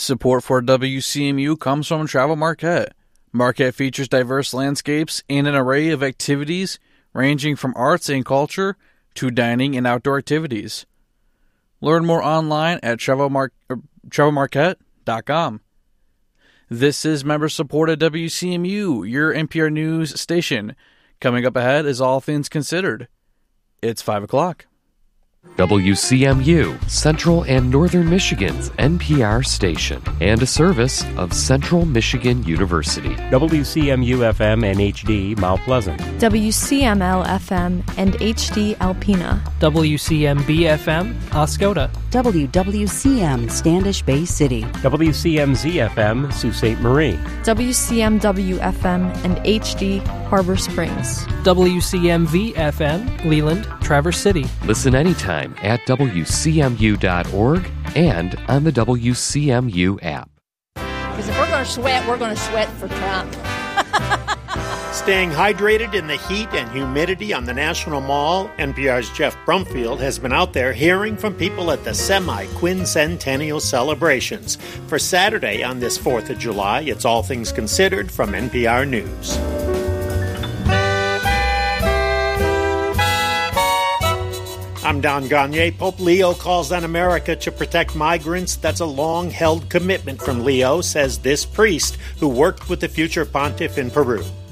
Support for WCMU comes from Travel Marquette. Marquette features diverse landscapes and an array of activities ranging from arts and culture to dining and outdoor activities. Learn more online at travelmarquette.com. This is member-supported WCMU, your NPR News station. Coming up ahead is All Things Considered. It's 5 o'clock. WCMU, Central and Northern Michigan's NPR station, and a service of Central Michigan University. WCMU-FM and HD, Mount Pleasant. WCML-FM and HD, Alpena. WCMB-FM, Oscoda. WWCM, Standish Bay City. WCMZ-FM, Sault Ste. Marie. WCMW-FM and HD, Harbor Springs. WCMV-FM, Leland, Traverse City. Listen anytime at WCMU.org and on the WCMU app. Because if we're going to sweat for Trump. Staying hydrated in the heat and humidity on the National Mall, NPR's Jeff Brumfield has been out there hearing from people at the semi-quincentennial celebrations. For Saturday on this 4th of July, it's All Things Considered from NPR News. I'm Don Gagné. Pope Leo calls on America to protect migrants. That's a long-held commitment from Leo, says this priest who worked with the future pontiff in Peru.